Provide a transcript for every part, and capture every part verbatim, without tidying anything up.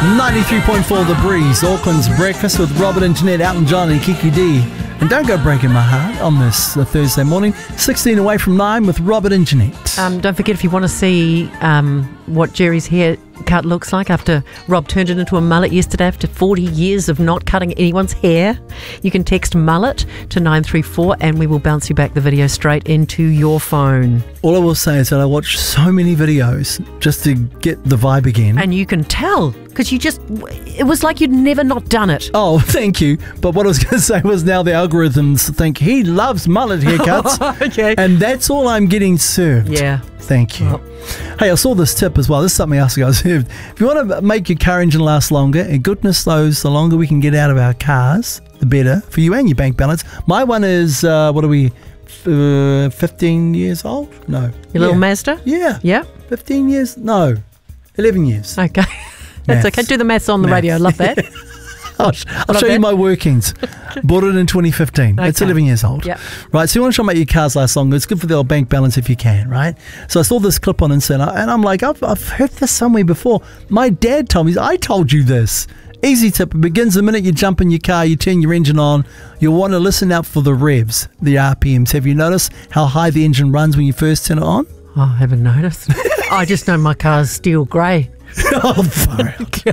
ninety-three point four The Breeze, Auckland's breakfast with Robert and Jeanette, Elton John and Kiki D. And don't go breaking my heart on this uh, Thursday morning, sixteen away from nine with Robert and Jeanette. Um, don't forget, if you want to see um, what Jerry's haircut looks like after Rob turned it into a mullet yesterday after forty years of not cutting anyone's hair, you can text mullet to nine three four and we will bounce you back the video straight into your phone. All I will say is that I watched so many videos just to get the vibe again. And you can tell, because you just, it was like you'd never not done it. Oh, thank you. But what I was going to say was now the algorithms think he loves mullet haircuts. Okay. And that's all I'm getting served. Yeah. Thank you. Oh. Hey, I saw this tip as well. This is something else I got served. If you want to make your car engine last longer, and goodness knows the longer we can get out of our cars, the better for you and your bank balance. My one is, uh, what are we, uh, fifteen years old? No. Your yeah. little Mazda? Yeah. Yeah. fifteen years? No. eleven years. Okay. That's okay. Do the maths on the maths. radio. I love that. I'll, I'll show that. you my workings. Bought it in twenty fifteen. Okay. It's eleven years old. Yep. Right, so you want to try and make your cars last longer. It's good for the old bank balance if you can, right? So I saw this clip on Instagram, and I'm like, I've, I've heard this somewhere before. My dad told me, I told you this. Easy tip. It begins the minute you jump in your car, you turn your engine on. You'll want to listen out for the revs, the R P Ms. Have you noticed how high the engine runs when you first turn it on? Oh, I haven't noticed. I just know my car's steel grey. Oh, far out.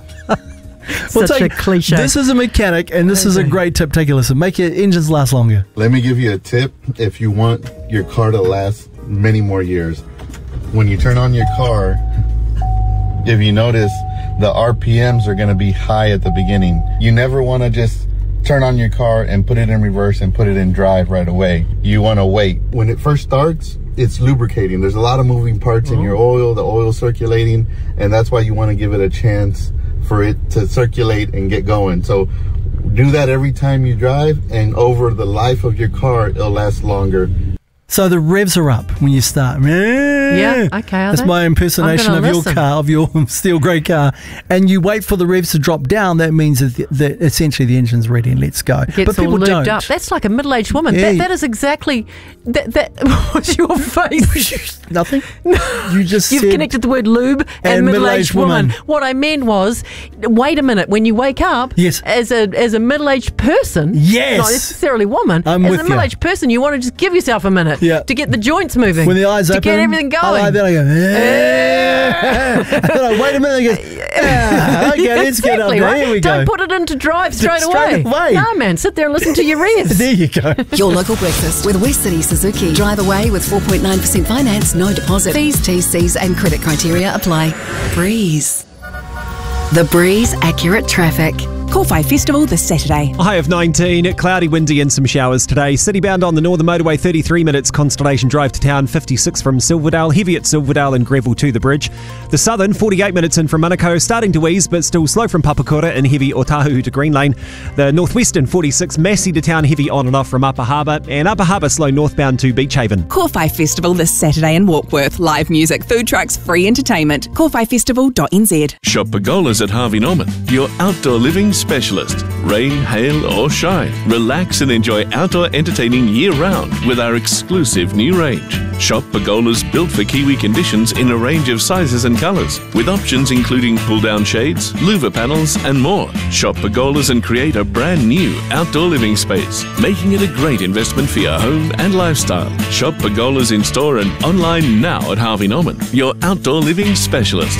Such well, take, a cliche. This is a mechanic, and this okay. is a great tip. Take a listen. Make your engines last longer. Let me give you a tip if you want your car to last many more years. When you turn on your car, if you notice, the R P Ms are going to be high at the beginning. You never want to just turn on your car and put it in reverse and put it in drive right away. You want to wait. When it first starts, it's lubricating. There's a lot of moving parts oh. in your oil, the oil circulating, and that's why you want to give it a chance for it to circulate and get going. So do that every time you drive, and over the life of your car, it'll last longer. So the revs are up when you start. Yeah, okay. That's they? my impersonation of listen. your car, of your steel grey car. And you wait for the revs to drop down. That means that, that essentially the engine's ready and let's go. Gets but people all don't. Up. That's like a middle-aged woman. Yeah. That, that is exactly that. That what's your face? Nothing. You just you've said connected the word lube and, and middle-aged, middle-aged woman. woman. What I meant was, wait a minute. When you wake up, yes. as a as a middle-aged person, yes, not necessarily woman, I'm as with a middle-aged you. person, you want to just give yourself a minute yeah. to get the joints moving. When the eyes to open, get everything going. I, then I go, yeah. And then I wait a minute and I go, yeah. Okay, let's exactly, get up there. Right? Here we Don't go. put it into drive straight, straight away. away. No, man, sit there and listen to your revs. There you go. Your local breakfast with West City Suzuki. Drive away with four point nine percent finance, no deposit. Fees, T Cs and credit criteria apply. Breeze. The Breeze Accurate Traffic. Corfai Festival this Saturday. A high of nineteen, cloudy, windy and some showers today. Citybound on the Northern Motorway, thirty-three minutes. Constellation Drive to town, fifty-six from Silverdale. Heavy at Silverdale and gravel to the bridge. The Southern, forty-eight minutes in from Manukau, starting to ease, but still slow from Papakura and heavy Otahu to Green Lane. The Northwestern, forty-six, Massey to town, heavy on and off from Upper Harbour. And Upper Harbour slow northbound to Beach Haven. Corfai Festival this Saturday in Warkworth. Live music, food trucks, free entertainment. corfai festival dot n z. Shop Pergolas at Harvey Norman, your outdoor living specialist. Rain, hail or shine, relax and enjoy outdoor entertaining year-round with our exclusive new range. Shop Pergolas built for Kiwi conditions in a range of sizes and colours, with options including pull-down shades, louver panels and more. Shop Pergolas and create a brand new outdoor living space, making it a great investment for your home and lifestyle. Shop Pergolas in store and online now at Harvey Norman, your outdoor living specialist.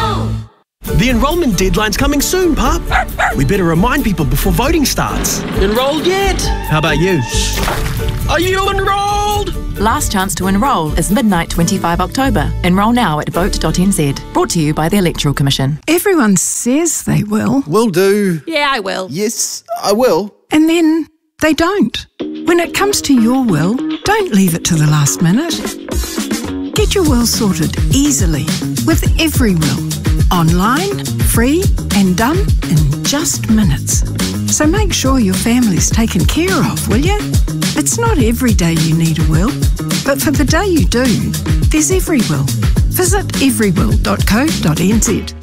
The enrolment deadline's coming soon, Pup. We better remind people before voting starts. Enrolled yet? How about you? Are you enrolled? Last chance to enrol is midnight twenty-five October. Enrol now at vote dot n z. Brought to you by the Electoral Commission. Everyone says they will. Will do. Yeah, I will. Yes, I will. And then they don't. When it comes to your will, don't leave it to the last minute. Get your will sorted easily with Every Will. Online, free and done in just minutes. So make sure your family's taken care of, will you? It's not every day you need a will, but for the day you do, there's Every Will. Visit every will dot co dot n z.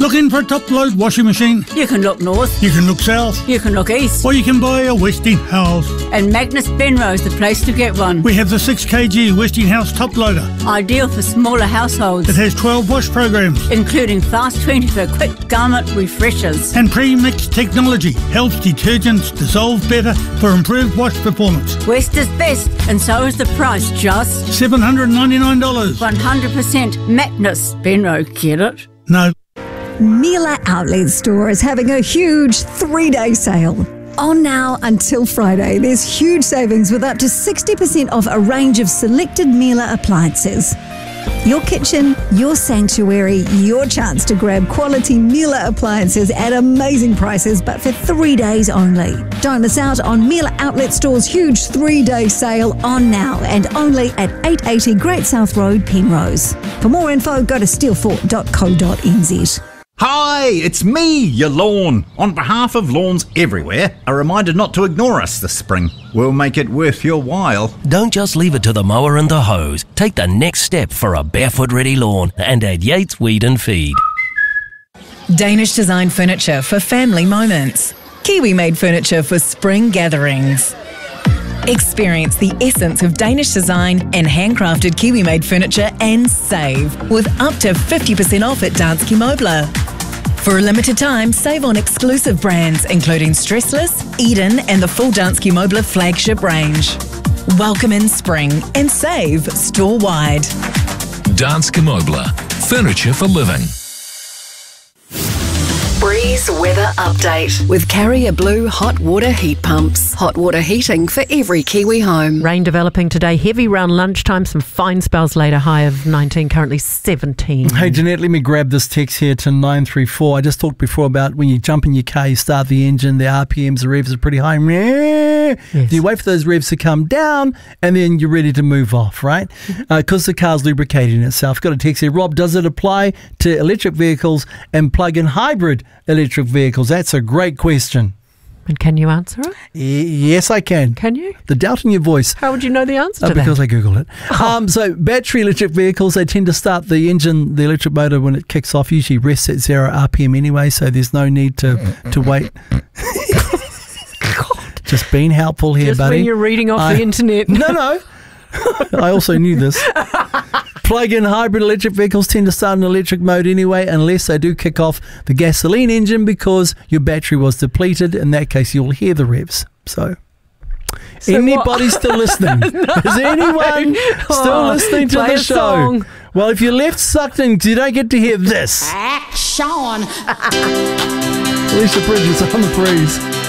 Looking for a top-load washing machine? You can look north. You can look south. You can look east. Or you can buy a Westinghouse. And Magnus Benrose, the place to get one. We have the six kilogram Westinghouse top loader. Ideal for smaller households. It has twelve wash programs. Including Fast twenty for quick garment refreshers. And pre-mix technology helps detergents dissolve better for improved wash performance. West is best, and so is the price, just seven hundred ninety-nine dollars. one hundred percent Magnus Benrose, get it? No. Miele Outlet Store is having a huge three-day sale. On now until Friday, there's huge savings with up to sixty percent off a range of selected Miele appliances. Your kitchen, your sanctuary, your chance to grab quality Miele appliances at amazing prices, but for three days only. Don't miss out on Miele Outlet Store's huge three-day sale on now and only at eight eighty Great South Road, Penrose. For more info, go to steelfort dot co dot n z. Hi, it's me, your lawn. On behalf of lawns everywhere, a reminder not to ignore us this spring. We'll make it worth your while. Don't just leave it to the mower and the hose. Take the next step for a barefoot-ready lawn and add Yates Weed and Feed. Danish design furniture for family moments. Kiwi-made furniture for spring gatherings. Experience the essence of Danish design and handcrafted Kiwi-made furniture and save with up to fifty percent off at Danske Møbler. For a limited time, save on exclusive brands including Stressless, Eden and the full Danske Møbler flagship range. Welcome in spring and save store-wide. Danske Møbler, furniture for living. Breeze weather update with Carrier Blue hot water heat pumps. Hot water heating for every Kiwi home. Rain developing today, heavy around lunchtime, some fine spells later, high of nineteen, currently seventeen. Hey Jeanette, let me grab this text here to nine three four. I just talked before about when you jump in your car, you start the engine, the R P Ms, the revs are pretty high. Yes. You wait for those revs to come down and then you're ready to move off, right? Because uh, the car's lubricating itself. Got a text here. Rob, does it apply to electric vehicles and plug-in hybrid electric vehicles? That's a great question. And can you answer it? Y- yes, I can. Can you? The doubt in your voice. How would you know the answer uh, to because that? Because I Googled it. Oh. Um, so battery electric vehicles, they tend to start the engine, the electric motor, when it kicks off, usually rests at zero R P M anyway, so there's no need to, to wait. Just being helpful here, Just buddy. when you're reading off I, the internet. No, no. I also knew this. Plug-in hybrid electric vehicles tend to start in electric mode anyway, unless they do kick off the gasoline engine because your battery was depleted. In that case, you'll hear the revs. So, so anybody what? Still listening? No. Is anyone still oh, listening to the show? Song. Well, if you're left sucked in, you don't get to hear this. Action. Alicia Bridges on the breeze.